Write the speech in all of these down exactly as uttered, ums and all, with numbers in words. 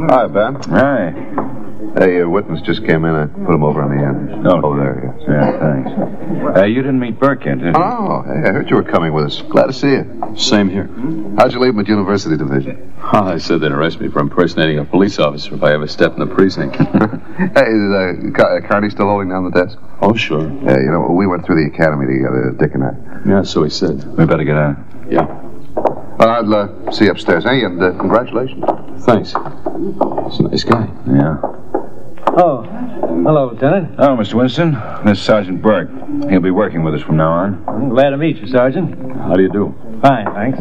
Hi, Ben. Hi. Hey, uh, witness just came in. I put him over on the end. Oh, over there, yes. Yeah, thanks. Uh, you didn't meet Burke yet, did you? Oh, hey, I heard you were coming with us. Glad to see you. Same here. How'd you leave him at University Division? Oh, I said they'd arrest me for impersonating a police officer if I ever stepped in the precinct. Hey, is uh, Car- Carney still holding down the desk? Oh, sure. Yeah, you know, we went through the academy together, Dick and I. Yeah, so he said. We better get out. Yeah. Well, I'll uh, see you upstairs. Hey, and uh, congratulations. Thanks. He's a nice guy. Yeah. Oh, hello, Lieutenant. Oh, Mister Winston, this is Sergeant Burke. He'll be working with us from now on. I'm glad to meet you, Sergeant. How do you do? Fine, thanks.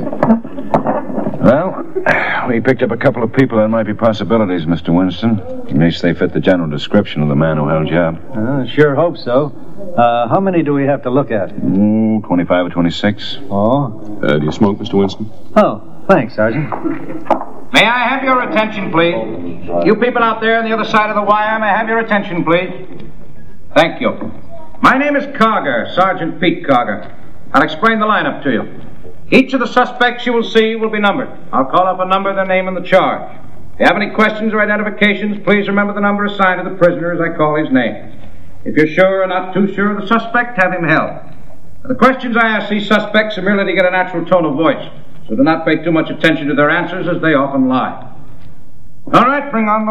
Well, we picked up a couple of people that might be possibilities, Mister Winston. At least they fit the general description of the man who held you up. Uh, sure hope so. Uh, how many do we have to look at? Ooh, twenty-five or twenty-six. Oh. Uh, do you smoke, Mister Winston? Oh, thanks, Sergeant. May I have your attention, please? You people out there on the other side of the wire, may I have your attention, please? Thank you. My name is Carger, Sergeant Pete Carger. I'll explain the lineup to you. Each of the suspects you will see will be numbered. I'll call up a number, their name, and the charge. If you have any questions or identifications, please remember the number assigned to the prisoner as I call his name. If you're sure or not too sure of the suspect, have him held. The questions I ask these suspects are merely to get a natural tone of voice, so do not pay too much attention to their answers, as they often lie. All right, bring on the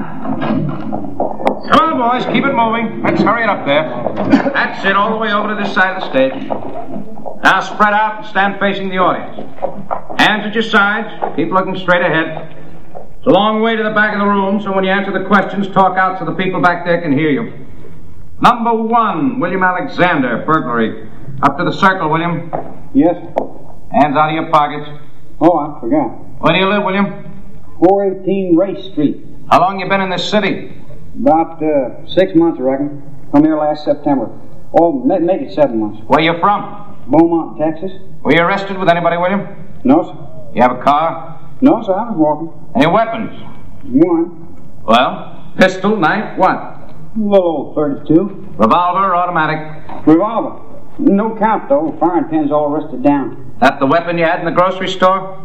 line. Come on, boys, keep it moving. Let's hurry it up there. That's it, all the way over to this side of the stage. Now spread out and stand facing the audience. Hands at your sides. Keep looking straight ahead. It's a long way to the back of the room, so when you answer the questions, talk out so the people back there can hear you. Number one, William Alexander, burglary. Up to the circle, William. Yes. Hands out of your pockets. Oh, I forgot. Where do you live, William? four eighteen Race Street. How long you been in this city? About uh, six months, I reckon. Come here last September. Oh, ma- make it seven months. Where you from? Beaumont, Texas. Were you arrested with anybody, William? No, sir. You have a car? No, sir, I was walking. Any weapons? One. Well, pistol, knife, what? A little old thirty-two. Revolver, automatic. Revolver. No count, though. Firing pin's all rusted down. That the weapon you had in the grocery store?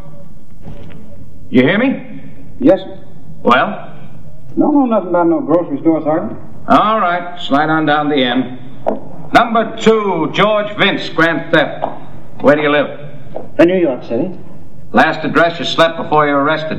You hear me? Yes, sir. Well? Don't know nothing about no grocery store, Sergeant. All right, slide on down the end. Number two, George Vince, grand theft. Where do you live? In New York City. Last address you slept before you were arrested.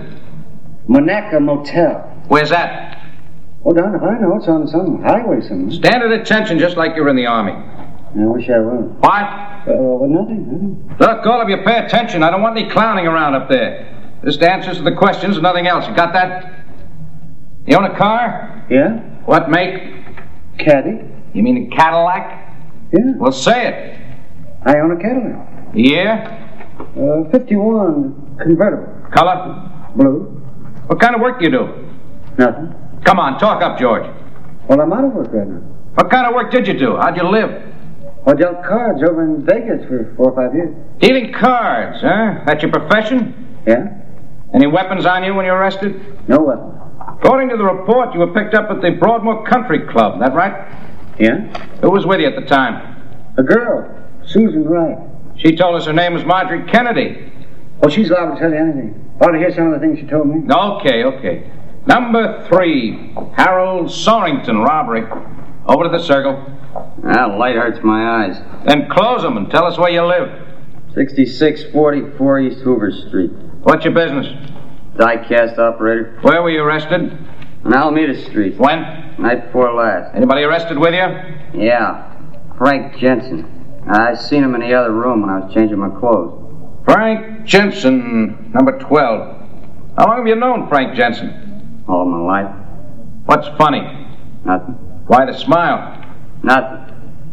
Monaca Motel. Where's that? Oh, darn if I know. It's on some highway somewhere. Stand at attention just like you were in the Army. I wish I were. What? Uh, well, nothing, nothing. Look, all of you pay attention. I don't want any clowning around up there. Just answers to the questions and nothing else. You got that? You own a car? Yeah? What make? Caddy? You mean a Cadillac? Yeah. Well, say it. I own a Cadillac. Year? Uh, fifty-one convertible. Color? Blue. What kind of work do you do? Nothing. Come on, talk up, George. Well, I'm out of work right now. What kind of work did you do? How'd you live? I dealt cards over in Vegas for four or five years. Dealing cards, huh? That's your profession? Yeah? Any weapons on you when you were arrested? No weapon. According to the report, you were picked up at the Broadmoor Country Club. That right? Yeah? Who was with you at the time? A girl, Susan Wright. She told us her name was Marjorie Kennedy. Oh, she's liable to tell you anything. Ought to hear some of the things she told me. Okay, okay. Number three, Harold Sorington, robbery. Over to the circle. That light hurts my eyes. Then close them and tell us where you live. sixty-six forty-four East Hoover Street. What's your business? Die-cast operator. Where were you arrested? On Alameda Street. When? Night before last. Anybody arrested with you? Yeah. Frank Jensen. I seen him in the other room when I was changing my clothes. Frank Jensen, number twelve. How long have you known Frank Jensen? All my life. What's funny? Nothing. Why the smile? Nothing.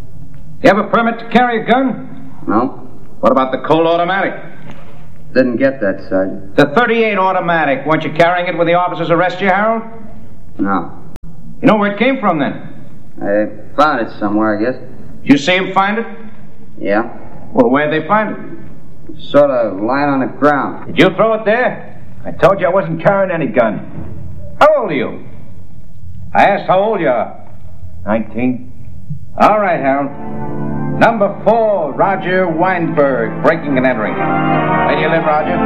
You have a permit to carry a gun? No. What about the Colt automatic? Didn't get that, Sergeant. The thirty-eight automatic. Weren't you carrying it when the officers arrested you, Harold? No. You know where it came from, then? I found it somewhere, I guess. Did you see him find it? Yeah. Well, where'd they find it? Sort of lying on the ground. Did you throw it there? I told you I wasn't carrying any gun. How old are you? I asked how old you are. Nineteen. All right, Harold. Number four, Roger Weinberg, breaking and entering. Where do you live, Roger?